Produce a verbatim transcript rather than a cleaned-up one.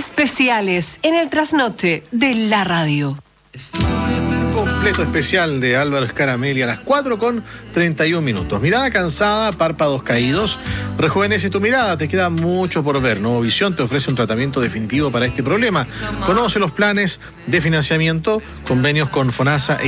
Especiales en el trasnoche de la radio. Completo especial de Álvaro Escarameli a las cuatro con treinta y un minutos. Mirada cansada, párpados caídos. Rejuvenece tu mirada, te queda mucho por ver. Nuevo Visión te ofrece un tratamiento definitivo para este problema. Conoce los planes de financiamiento, convenios con FONASA e